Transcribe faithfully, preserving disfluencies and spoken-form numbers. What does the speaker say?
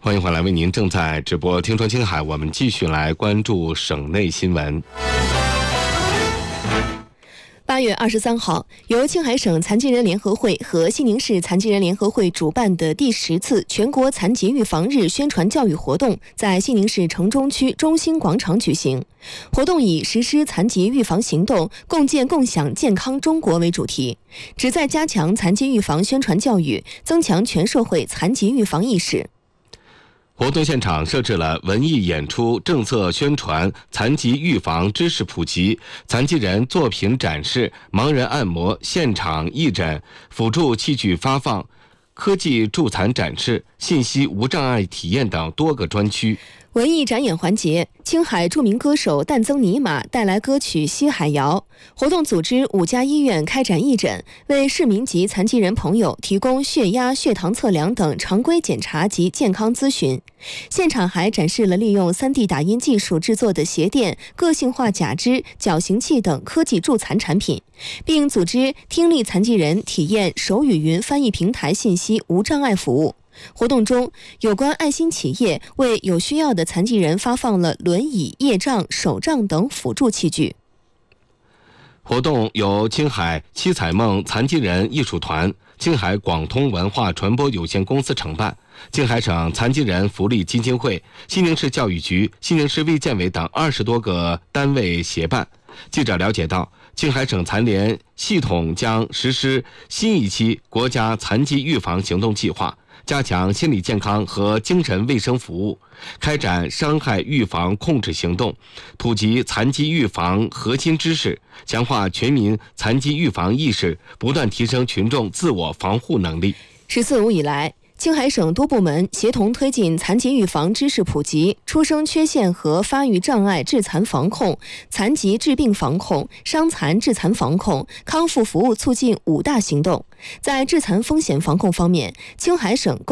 欢迎回来，为您正在直播听说青海，我们继续来关注省内新闻。 八月二十三号，由青海省残疾人联合会和西宁市残疾人联合会主办的第十次全国残疾预防日宣传教育活动在西宁市城中区中心广场举行。活动以实施残疾预防行动，共建共享健康中国为主题，旨在加强残疾预防宣传教育，增强全社会残疾预防意识。 活动现场设置了文艺演出、政策宣传、残疾预防知识普及、残疾人作品展示、盲人按摩、现场义诊、辅助器具发放、科技助残展示、信息无障碍体验等多个专区。 文艺展演环节，青海著名歌手旦增尼玛带来歌曲《西海谣》。活动组织五家医院开展义诊，为市民及残疾人朋友提供血压、血糖测量等常规检查及健康咨询。现场还展示了利用 三 D 打印技术制作的鞋垫、个性化假肢、矫形器等科技助残产品，并组织听力残疾人体验手语云翻译平台信息无障碍服务。活动中，有关爱心企业为有需要的残疾人发放了轮椅、业障、手杖等辅助器具。 活动由青海七彩梦残疾人艺术团、青海广通文化传播有限公司承办，青海省残疾人福利基金会、西宁市教育局、西宁市卫健委等二十多个单位协办。记者了解到，青海省残联系统将实施新一期国家残疾预防行动计划，加强心理健康和精神卫生服务，开展伤害预防控制行动，普及残疾预防核心知识，强化全民残疾预防意识，不断提升群众自我防护能力。 十四五以来，青海省多部门协同推进残疾预防知识普及、出生缺陷和发育障碍致残防控、残疾致病防控、伤残致残防控、康复服务促进五大行动。在致残风险防控方面，青海省